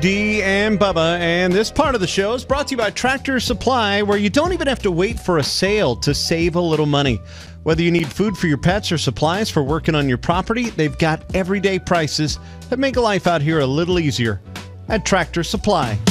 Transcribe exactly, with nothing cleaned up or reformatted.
Dee and Bubba, and this part of the show is brought to you by Tractor Supply, where you don't even have to wait for a sale to save a little money. Whether you need food for your pets or supplies for working on your property, they've got everyday prices that make life out here a little easier at Tractor Supply.